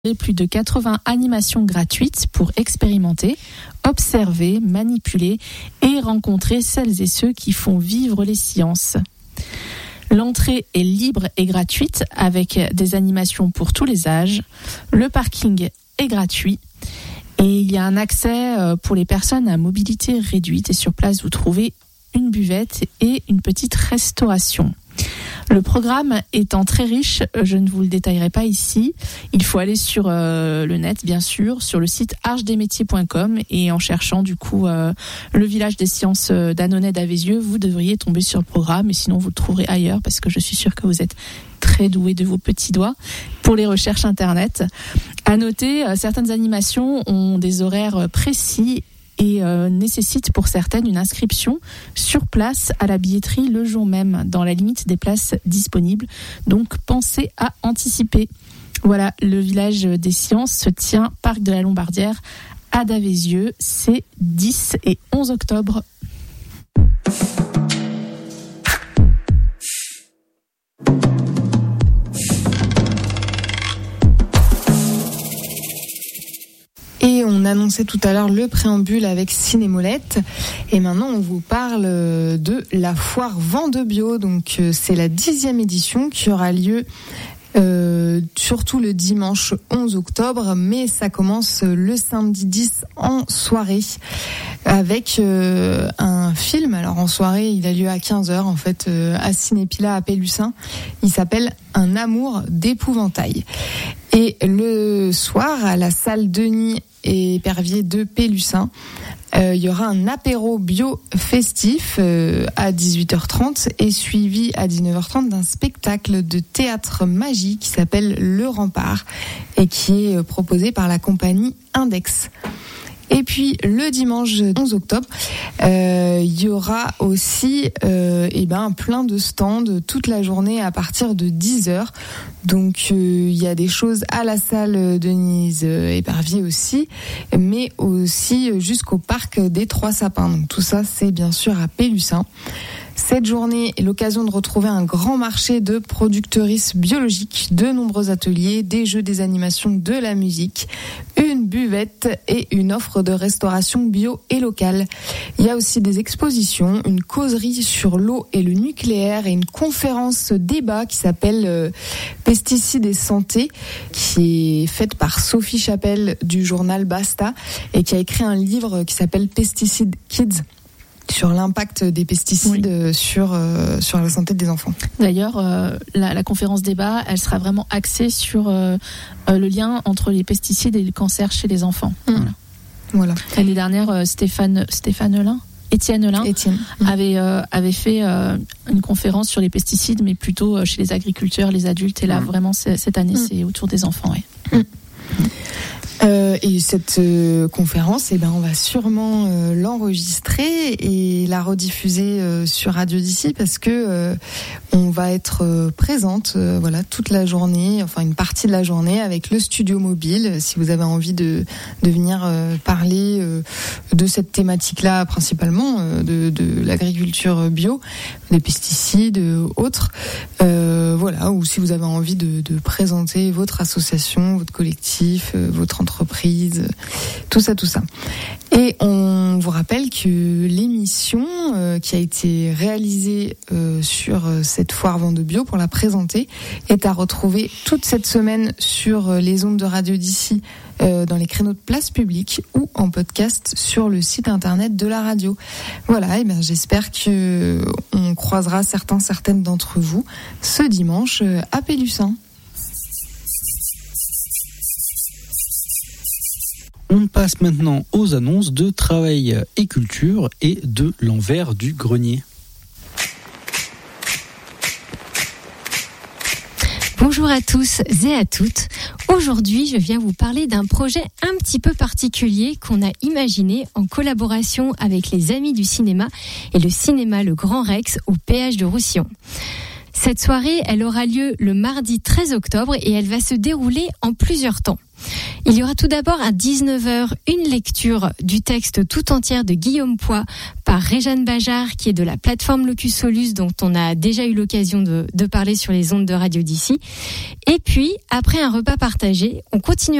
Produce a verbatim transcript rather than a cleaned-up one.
Plus de quatre-vingts animations gratuites pour expérimenter, observer, manipuler et rencontrer celles et ceux qui font vivre les sciences. L'entrée est libre et gratuite avec des animations pour tous les âges. Le parking est gratuit et il y a un accès pour les personnes à mobilité réduite. Et sur place, vous trouvez une buvette et une petite restauration. Le programme étant très riche, je ne vous le détaillerai pas ici. Il faut aller sur euh, le net, bien sûr, sur le site arche des métiers point com et en cherchant du coup euh, le village des sciences d'Annonay d'Avézieux, vous devriez tomber sur le programme et sinon vous le trouverez ailleurs parce que je suis sûre que vous êtes très doués de vos petits doigts pour les recherches internet. À noter, euh, certaines animations ont des horaires précis et euh, nécessite pour certaines une inscription sur place à la billetterie le jour même, dans la limite des places disponibles. Donc pensez à anticiper. Voilà, le village des sciences se tient parc de la Lombardière à Davézieux, c'est dix et onze octobre. Et on annonçait tout à l'heure le préambule avec Cinémolette. Et maintenant, on vous parle de la foire Vendebio. Donc, c'est la dixième édition qui aura lieu euh, surtout le dimanche onze octobre. Mais ça commence le samedi dix en soirée avec euh, un film. Alors, en soirée, il a lieu à quinze heures, en fait, euh, à Cinépila à Pélussin. Il s'appelle Un amour d'épouvantail. Et le soir, à la salle Denis et Pervier de Pélussin, euh, il y aura un apéro bio festif euh, à dix-huit heures trente et suivi à dix-neuf heures trente d'un spectacle de théâtre magie qui s'appelle Le Rempart et qui est proposé par la compagnie Index. Et puis le dimanche onze octobre, euh, il y aura aussi euh, eh ben, plein de stands toute la journée à partir de dix heures. Donc euh, il y a des choses à la salle Denise Épervier aussi, mais aussi jusqu'au parc des Trois Sapins. Donc tout ça, c'est bien sûr à Pélussin. Cette journée est l'occasion de retrouver un grand marché de productrices biologiques, de nombreux ateliers, des jeux, des animations, de la musique, une buvette et une offre de restauration bio et locale. Il y a aussi des expositions, une causerie sur l'eau et le nucléaire et une conférence débat qui s'appelle euh, Pesticides et santé, qui est faite par Sophie Chapelle du journal Basta et qui a écrit un livre qui s'appelle Pesticides Kids, sur l'impact des pesticides oui. sur euh, sur la santé des enfants. D'ailleurs, euh, la, la conférence débat, elle sera vraiment axée sur euh, euh, le lien entre les pesticides et le cancer chez les enfants. Mmh. Voilà. voilà. L'année dernière, euh, Stéphane Stéphane Lin, Étienne Lin, Étienne. Mmh. avait euh, avait fait euh, une conférence sur les pesticides, mais plutôt euh, chez les agriculteurs, les adultes. Et là, mmh. vraiment, cette année, mmh. c'est autour des enfants. Ouais. Mmh. Mmh. Euh, et cette euh, conférence, eh ben, on va sûrement euh, l'enregistrer et la rediffuser euh, sur Radio d'ici parce que euh, on va être euh, présente, euh, voilà, toute la journée, enfin une partie de la journée avec le studio mobile. Si vous avez envie de de venir euh, parler euh, de cette thématique-là, principalement euh, de de l'agriculture bio, des pesticides, euh, autres, euh, voilà, ou si vous avez envie de de présenter votre association, votre collectif, euh, votre entreprise. entreprise, tout ça, tout ça. Et on vous rappelle que l'émission euh, qui a été réalisée euh, sur cette foire Vendebio pour la présenter est à retrouver toute cette semaine sur les ondes de Radio d'ici, euh, dans les créneaux de place publique ou en podcast sur le site internet de la radio. Voilà, et bien j'espère que on croisera certains, certaines d'entre vous ce dimanche à Pélussin. On passe maintenant aux annonces de Travail et Culture et de l'envers du grenier. Bonjour à tous et à toutes. Aujourd'hui, je viens vous parler d'un projet un petit peu particulier qu'on a imaginé en collaboration avec les Amis du cinéma et le cinéma Le Grand Rex au péage de Roussillon. Cette soirée, elle aura lieu le mardi treize octobre et elle va se dérouler en plusieurs temps. Il y aura tout d'abord à dix-neuf heures une lecture du texte tout entière de Guillaume Poix par Réjeanne Bajard, qui est de la plateforme Locus Solus, dont on a déjà eu l'occasion de, de parler sur les ondes de radio d'ici. Et puis, après un repas partagé, on continue